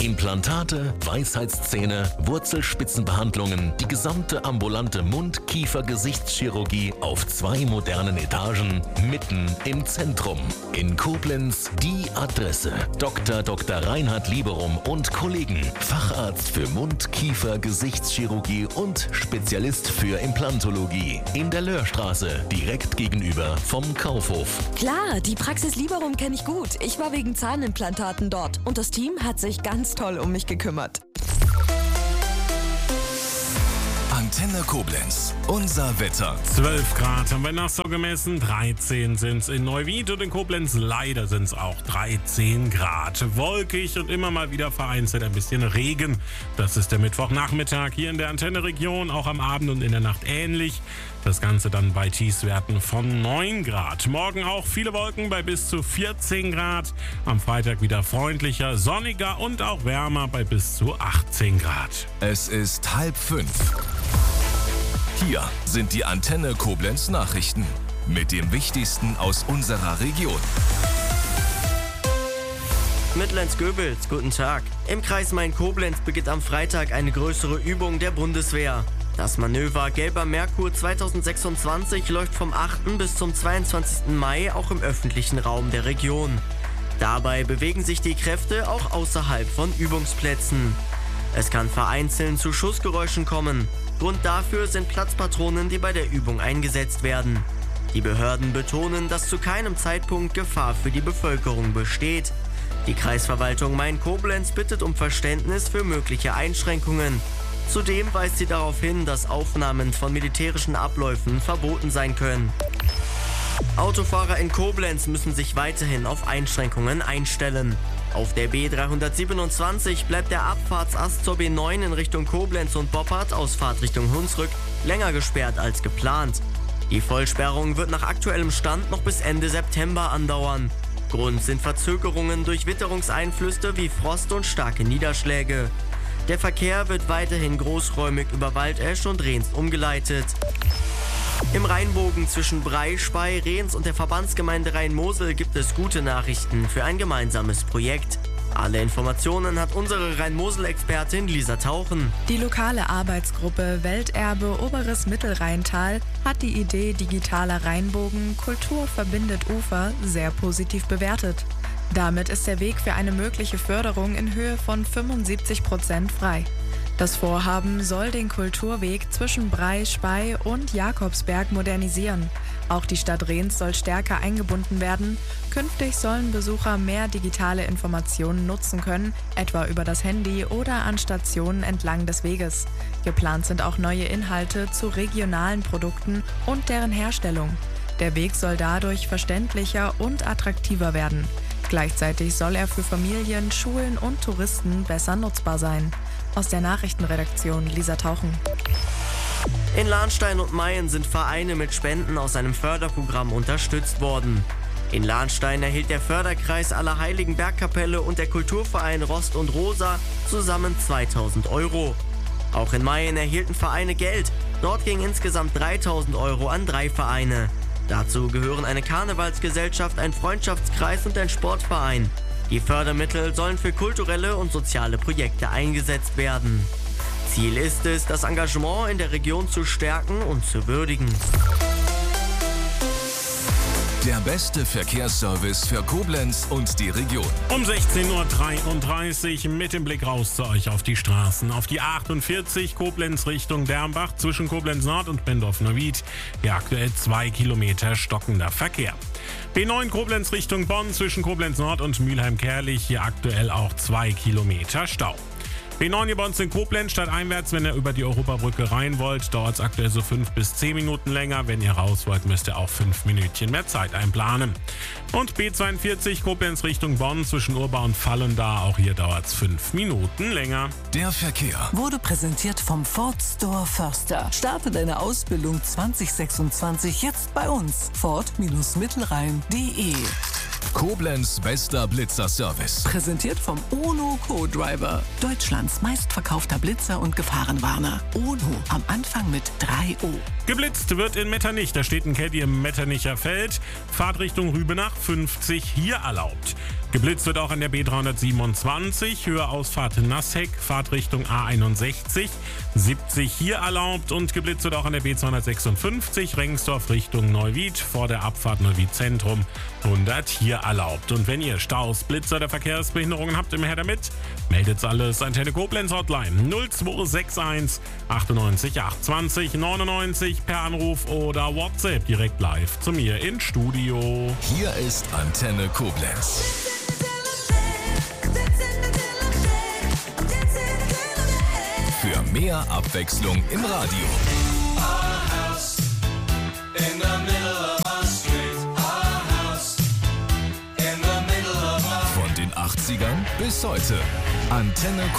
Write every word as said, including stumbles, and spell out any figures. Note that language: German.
Implantate, Weisheitszähne, Wurzelspitzenbehandlungen, die gesamte ambulante Mund-Kiefer-Gesichtschirurgie auf zwei modernen Etagen, mitten im Zentrum. In Koblenz die Adresse. Doktor Doktor Reinhard Lieberum und Kollegen. Facharzt für Mund-Kiefer-Gesichtschirurgie und Spezialist für Implantologie. In der Löhrstraße, direkt gegenüber vom Kaufhof. Klar, die Praxis Lieberum kenne ich gut. Ich war wegen Zahnimplantaten dort und das Team hat sich ganz toll um mich gekümmert. Antenne Koblenz, unser Wetter. zwölf Grad haben wir Nassau gemessen, dreizehn sind es in Neuwied und in Koblenz leider sind es auch dreizehn Grad. Wolkig und immer mal wieder vereinzelt ein bisschen Regen. Das ist der Mittwochnachmittag hier in der Antenne-Region, auch am Abend und in der Nacht ähnlich. Das Ganze dann bei Tiefstwerten von neun Grad. Morgen auch viele Wolken bei bis zu vierzehn Grad. Am Freitag wieder freundlicher, sonniger und auch wärmer bei bis zu achtzehn Grad. Es ist halb fünf. Hier sind die Antenne Koblenz Nachrichten mit dem Wichtigsten aus unserer Region. Mittellenz-Göbels, guten Tag. Im Kreis Main-Koblenz beginnt am Freitag eine größere Übung der Bundeswehr. Das Manöver Gelber Merkur zweitausendsechsundzwanzig läuft vom achten bis zum zweiundzwanzigsten Mai auch im öffentlichen Raum der Region. Dabei bewegen sich die Kräfte auch außerhalb von Übungsplätzen. Es kann vereinzelt zu Schussgeräuschen kommen. Grund dafür sind Platzpatronen, die bei der Übung eingesetzt werden. Die Behörden betonen, dass zu keinem Zeitpunkt Gefahr für die Bevölkerung besteht. Die Kreisverwaltung Main-Koblenz bittet um Verständnis für mögliche Einschränkungen. Zudem weist sie darauf hin, dass Aufnahmen von militärischen Abläufen verboten sein können. Autofahrer in Koblenz müssen sich weiterhin auf Einschränkungen einstellen. Auf der B dreihundertsiebenundzwanzig bleibt der Abfahrtsast zur B neun in Richtung Koblenz und Boppard aus Fahrtrichtung Hunsrück länger gesperrt als geplant. Die Vollsperrung wird nach aktuellem Stand noch bis Ende September andauern. Grund sind Verzögerungen durch Witterungseinflüsse wie Frost und starke Niederschläge. Der Verkehr wird weiterhin großräumig über Waldesch und Rehns umgeleitet. Im Rheinbogen zwischen Bray, Spey, Rehns und der Verbandsgemeinde Rhein-Mosel gibt es gute Nachrichten für ein gemeinsames Projekt. Alle Informationen hat unsere Rhein-Mosel-Expertin Lisa Tauchen. Die lokale Arbeitsgruppe Welterbe Oberes Mittelrheintal hat die Idee digitaler Rheinbogen Kultur verbindet Ufer sehr positiv bewertet. Damit ist der Weg für eine mögliche Förderung in Höhe von fünfundsiebzig Prozent frei. Das Vorhaben soll den Kulturweg zwischen Bray, Spey und Jakobsberg modernisieren. Auch die Stadt Rehns soll stärker eingebunden werden. Künftig sollen Besucher mehr digitale Informationen nutzen können, etwa über das Handy oder an Stationen entlang des Weges. Geplant sind auch neue Inhalte zu regionalen Produkten und deren Herstellung. Der Weg soll dadurch verständlicher und attraktiver werden. Gleichzeitig soll er für Familien, Schulen und Touristen besser nutzbar sein. Aus der Nachrichtenredaktion Lisa Tauchen. In Lahnstein und Mayen sind Vereine mit Spenden aus einem Förderprogramm unterstützt worden. In Lahnstein erhielt der Förderkreis Allerheiligen Bergkapelle und der Kulturverein Rost und Rosa zusammen zweitausend Euro. Auch in Mayen erhielten Vereine Geld. Dort ging insgesamt dreitausend Euro an drei Vereine. Dazu gehören eine Karnevalsgesellschaft, ein Freundschaftskreis und ein Sportverein. Die Fördermittel sollen für kulturelle und soziale Projekte eingesetzt werden. Ziel ist es, das Engagement in der Region zu stärken und zu würdigen. Der beste Verkehrsservice für Koblenz und die Region. Um sechzehn Uhr dreiunddreißig mit dem Blick raus zu euch auf die Straßen. Auf die achtundvierzig Koblenz Richtung Dermbach zwischen Koblenz Nord und Bendorf-Neuwied. Hier aktuell zwei Kilometer stockender Verkehr. B neun Koblenz Richtung Bonn zwischen Koblenz Nord und Mülheim-Kärlich. Hier aktuell auch zwei Kilometer Stau. B neun hier bei uns in Koblenz, stadteinwärts, wenn ihr über die Europabrücke rein wollt, dauert es aktuell so fünf bis zehn Minuten länger. Wenn ihr raus wollt, müsst ihr auch fünf Minütchen mehr Zeit einplanen. Und B zweiundvierzig Koblenz Richtung Bonn zwischen Urbau und Vallendar, auch hier dauert es fünf Minuten länger. Der Verkehr wurde präsentiert vom Ford Store Förster. Starte deine Ausbildung zwanzig sechsundzwanzig jetzt bei uns. Ford Mittelrhein punkt de. Koblenz bester Blitzer-Service. Präsentiert vom Ono Co-Driver. Deutschlands meistverkaufter Blitzer und Gefahrenwarner. Ono, am Anfang mit drei O. Geblitzt wird in Metternich. Da steht ein Caddy im Metternicher Feld. Fahrtrichtung Rübenach fünfzig hier erlaubt. Geblitzt wird auch an der B dreihundertsiebenundzwanzig, Höhe Ausfahrt Nassheck, Fahrtrichtung A einundsechzig, siebzig hier erlaubt und geblitzt wird auch an der B zweihundertsechsundfünfzig, Rengsdorf Richtung Neuwied, vor der Abfahrt Neuwied Zentrum, hundert hier erlaubt. Und wenn ihr Staus, Blitzer oder Verkehrsbehinderungen habt, immer her damit. Meldet's alles, Antenne Koblenz Hotline null zwei sechs eins achtundneunzig achtundzwanzig neunundneunzig per Anruf oder WhatsApp direkt live zu mir ins Studio. Hier ist Antenne Koblenz. Für mehr Abwechslung im Radio. Von den achtzigern bis heute. Antenne